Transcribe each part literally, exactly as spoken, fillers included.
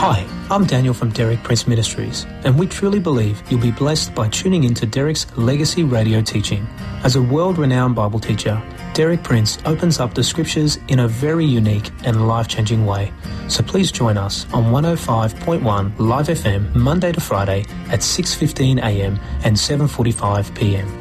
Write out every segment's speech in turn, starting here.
Hi, I'm Daniel from Derek Prince Ministries, and we truly believe you'll be blessed by tuning into Derek's Legacy Radio teaching. As a world-renowned Bible teacher, Derek Prince opens up the scriptures in a very unique and life-changing way. So please join us on one oh five point one Live F M Monday to Friday at six fifteen a m and seven forty-five p m.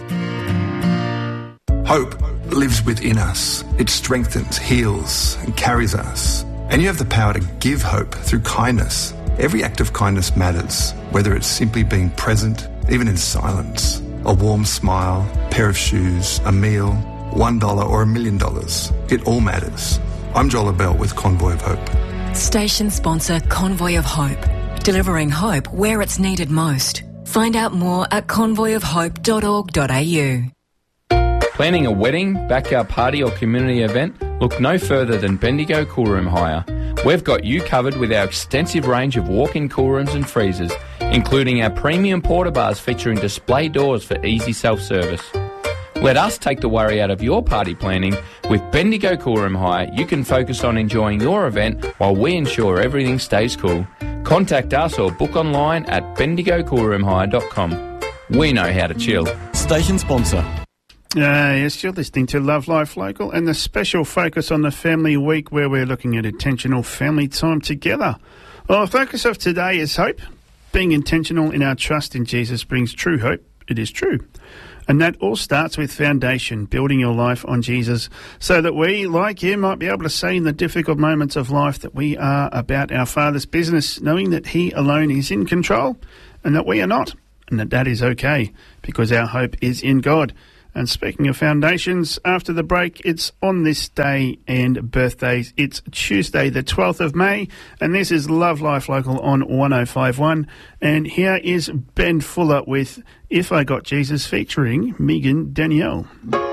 Hope lives within us. It strengthens, heals, and carries us. And you have the power to give hope through kindness. Every act of kindness matters, whether it's simply being present, even in silence, a warm smile, a pair of shoes, a meal, one dollar or a million dollars. It all matters. I'm Joel Abell with Convoy of Hope. Station sponsor Convoy of Hope, delivering hope where it's needed most. Find out more at convoy of hope dot org dot a u. Planning a wedding, backyard party or community event? Look no further than Bendigo Cool Room Hire. We've got you covered with our extensive range of walk-in cool rooms and freezers, including our premium porta bars featuring display doors for easy self-service. Let us take the worry out of your party planning. With Bendigo Cool Room Hire, you can focus on enjoying your event while we ensure everything stays cool. Contact us or book online at bendigo cool room hire dot com. We know how to chill. Station sponsor. Uh, yes, you're listening to Love Life Local and the special focus on the family week where we're looking at intentional family time together. Well, the focus of today is hope. Being intentional in our trust in Jesus brings true hope. It is true. And that all starts with foundation, building your life on Jesus so that we, like him, might be able to say in the difficult moments of life that we are about our Father's business, knowing that he alone is in control and that we are not, and that that is okay because our hope is in God. And speaking of foundations, after the break, it's on this day and birthdays. It's Tuesday, the twelfth of May, and this is Love Life Local on one oh five point one. And here is Ben Fuller with If I Got Jesus featuring Megan Danielle.